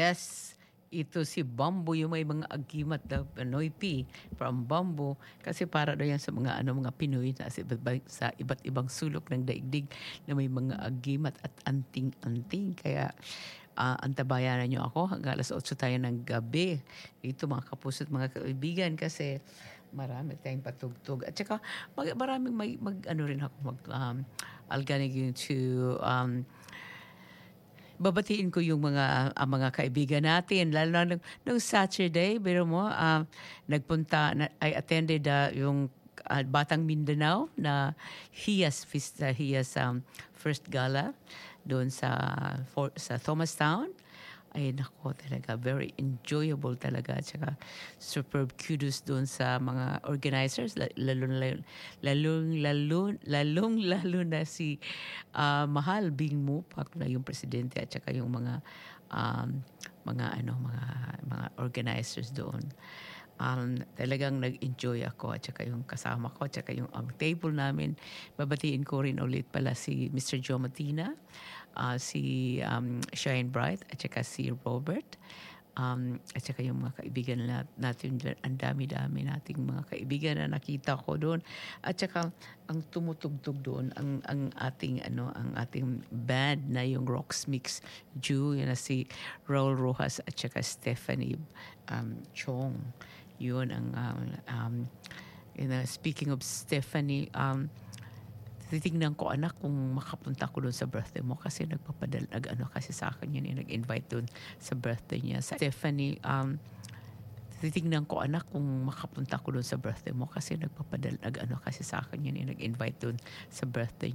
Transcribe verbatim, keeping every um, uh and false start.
Yes, ito si Bamboo, yung may mga agimat na Pinoy P from Bamboo. Kasi para daw yan sa mga ano mga Pinoy na sa iba't, sa iba't ibang sulok ng daigdig na may mga agimat at anting-anting. Kaya uh, antabayanan nyo ako hanggang alas otso tayo ng gabi. Ito mga kapuso at mga kaibigan kasi marami tayong patugtog. At saka mag, maraming may, mag, ano rin ako mag, um, I'll gonna go to um, babatiin ko yung mga ang mga kaibigan natin lalo na nung, nung Saturday pero mo um, nagpunta na, I attended uh, yung uh, Batang Mindanao na Hiyas Festa Hiyas um, first gala doon sa for, sa Thomastown. Ay nako talaga very enjoyable talaga at saka superb kudos doon sa mga organizers lalo lalo lalong lalo lalong lalo na si uh, Mahal Bing Mupak na yung presidente at saka yung mga um, mga ano mga mga organizers doon. Um, talagang nag-enjoy ako at saka yung kasama ko at saka yung ang table namin. Babatiin ko rin ulit pala si mister Joe Matina, uh, si um, Shine Bright at saka si Robert. Um, at saka yung mga kaibigan na, natin, ang dami-dami nating mga kaibigan na nakita ko doon. At saka ang tumutugtog doon, ang, ang ating ano, ang ating band na yung Rocks Mix Jew, yun na si Raul Rojas at saka Stephanie um, Chong. Yun ang um, um, you know, speaking of Stephanie, um, titignan ko anak kung makapunta ko doon sa birthday mo kasi nagpapadal nag ano kasi sa akin yun eh, nag-invite doon sa birthday niya. Sa Stephanie, um, titignan ko anak kung makapunta ko doon sa birthday mo kasi nagpapadal nag ano kasi sa akin yun eh, nag-invite doon sa birthday